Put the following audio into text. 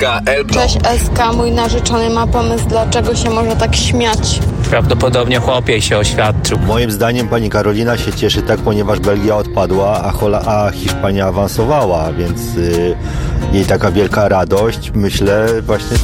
SK Elbląg. Cześć SK, mój narzeczony ma pomysł, dlaczego się może tak śmiać. Prawdopodobnie chłopiej się oświadczył. Moim zdaniem pani Karolina się cieszy tak, ponieważ Belgia odpadła, a Hiszpania awansowała, więc jej taka wielka radość, myślę, właśnie